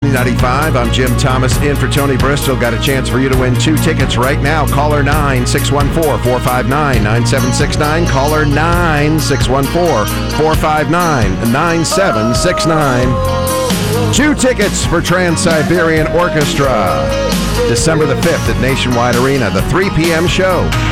W95. I'm Jim Thomas in for Tony Bristol. Got a chance for you to win 2 tickets right now. Caller 9 614-459 9769. Caller 9 614-459 9769. 2 tickets for Trans-Siberian Orchestra. December the 5th at Nationwide Arena, the 3 p.m. show.